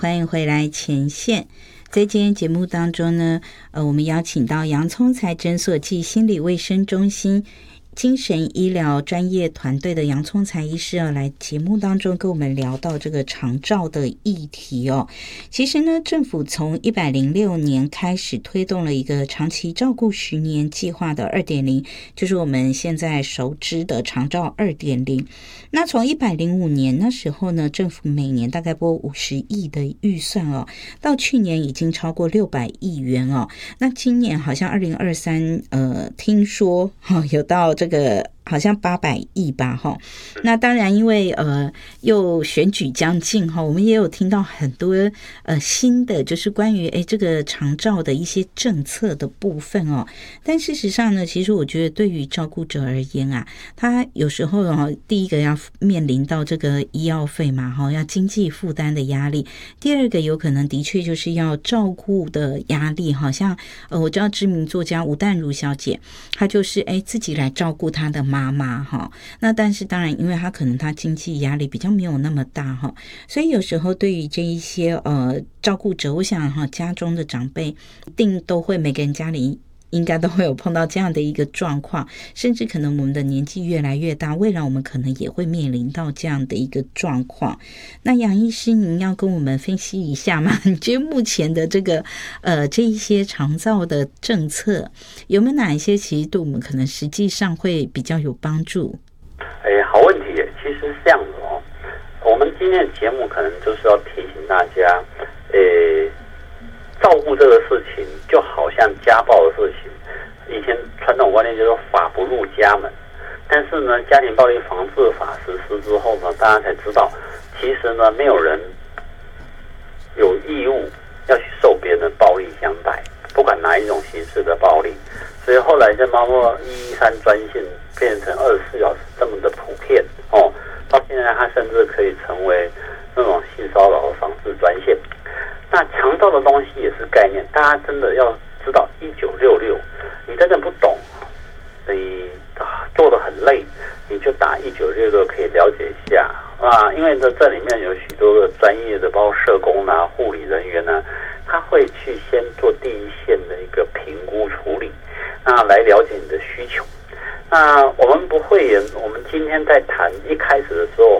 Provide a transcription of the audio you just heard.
欢迎回来前线。在今天节目当中呢，我们邀请到洋葱财诊所暨心理卫生中心精神医疗专业团队的洋葱财医师来节目当中跟我们聊到这个长照的议题哦。其实呢，政府从106年开始推动了一个长期照顾10年计划的 2.0， 就是我们现在熟知的长照 2.0。 那从105年那时候呢，政府每年大概拨50亿的预算哦，到去年已经超过600亿元哦。那今年好像2023听说有到这个好像800亿吧齁。那当然因为又选举将近齁，我们也有听到很多新的就是关于这个长照的一些政策的部分哦。但事实上呢，其实我觉得对于照顾者而言啊，他有时候第一个要面临到这个医药费嘛齁，要经济负担的压力。第二个有可能的确就是要照顾的压力，好像我知道知名作家吴淡如小姐，她就是自己来照顾她的妈妈哈。那但是当然因为她可能她经济压力比较没有那么大哈，所以有时候对于这一些照顾者，我想家中的长辈一定都会，每个人家里应该都会有碰到这样的一个状况，甚至可能我们的年纪越来越大，未来我们可能也会面临到这样的一个状况。那杨医师，您要跟我们分析一下吗？你觉得目前的这个这一些长照的政策有没有哪一些其实对我们可能实际上会比较有帮助？ 好问题耶。其实是这样的我们今天的节目可能就是要提醒大家，照顾这个事情就好像家暴的事情，以前传统观念就是法不入家门，但是呢，家庭暴力防治法实施之后呢，大家才知道，其实呢，没有人有义务要去受别人的暴力相待，不管哪一种形式的暴力。所以后来就包括113专线变成24小时这么的普遍到现在它甚至可以成为那种性骚扰的防治专线。那长照的东西也是概念，大家真的要知道1966，你真的不懂，你做得很累，你就打1966可以了解一下因为这里面有许多的专业的，包括社工护理人员他会去先做第一线的一个评估处理，那来了解你的需求。那我们不会我们今天在谈一开始的时候，